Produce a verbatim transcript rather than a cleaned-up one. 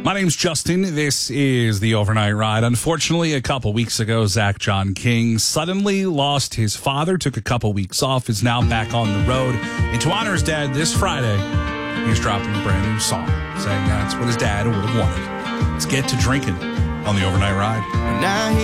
My name's Justin. This is the Overnight Ride. Unfortunately, a couple weeks ago, Zach John King suddenly lost his father, took a couple weeks off, is now back on the road. And to honor his dad this Friday, he's dropping a brand new song, saying that's what his dad would have wanted. Let's get to drinking on the Overnight Ride. Now he